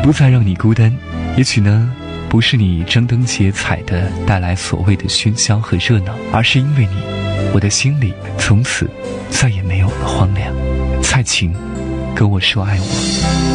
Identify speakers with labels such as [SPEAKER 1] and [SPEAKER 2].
[SPEAKER 1] 不再让你孤单。也许呢，不是你张灯结彩的带来所谓的喧嚣和热闹，而是因为你，我的心里从此再也没有了荒凉。蔡琴，跟我说爱我。